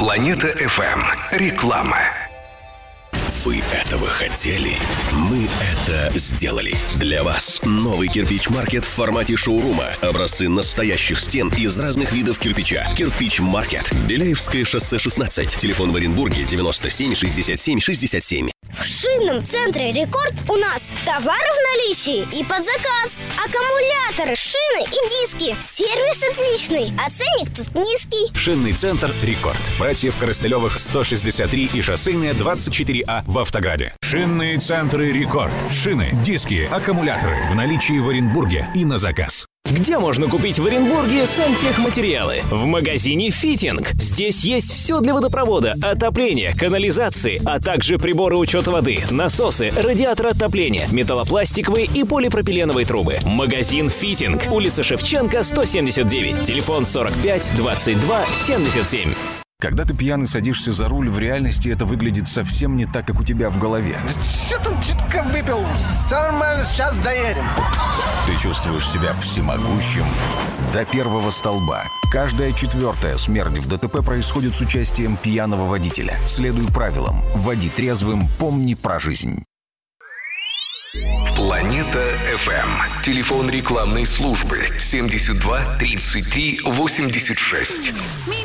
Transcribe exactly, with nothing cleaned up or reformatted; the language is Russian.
Планета эф эм. Реклама. Вы этого хотели? Мы это сделали. Для вас новый кирпич-маркет в формате шоурума. Образцы настоящих стен из разных видов кирпича. Кирпич-маркет. Беляевское шоссе шестнадцать. Телефон в Оренбурге девяносто семь шестьдесят семь шестьдесят семь. В шинном центре «Рекорд» у нас товары в наличии и под заказ. Аккумуляторы, шины и диски. Сервис отличный, а ценник тут низкий. Шинный центр «Рекорд». Братьев Коростылевых сто шестьдесят три и шоссейная двадцать четыре А в Автограде. Шинные центры «Рекорд». Шины, диски, аккумуляторы в наличии в Оренбурге и на заказ. Где можно купить в Оренбурге сантехматериалы? В магазине «Фитинг». Здесь есть все для водопровода, отопления, канализации, а также приборы учета воды, насосы, радиаторы отопления, металлопластиковые и полипропиленовые трубы. Магазин «Фитинг». Улица Шевченко, сто семьдесят девять. Телефон сорок пять двадцать два семьдесят семь. Когда ты пьяный садишься за руль, в реальности это выглядит совсем не так, как у тебя в голове. Что там чутка выпил? Нормально, сейчас доедем. Ты чувствуешь себя всемогущим до первого столба. Каждая четвертая смерть в ДТП происходит с участием пьяного водителя. Следуй правилам. Води трезвым, помни про жизнь. Планета эф эм. Телефон рекламной службы семьдесят два тридцать три восемьдесят шесть.